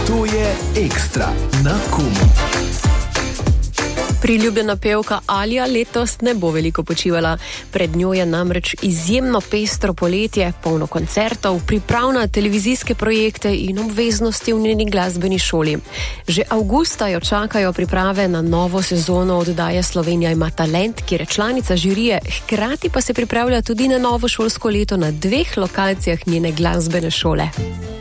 To je Ekstra na Kumu. Priljubljena pevka Alja letos ne bo veliko počivala. Pred njo je namreč izjemno pestro poletje, polno koncertov, priprav na televizijske projekte in obveznosti v njeni glasbeni šoli. Že avgusta jo čakajo priprave na novo sezono oddaje Slovenija ima talent, kjer je članica žirije, hkrati pa se pripravlja tudi na novo šolsko leto na 2 lokacijah njene glasbene šole.